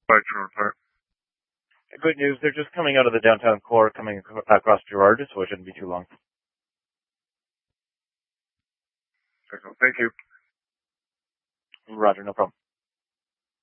By Gerard Park. Good news, they're just coming out of the downtown core, coming across Gerard, so it shouldn't be too long. Excellent. Thank you. Roger, no problem.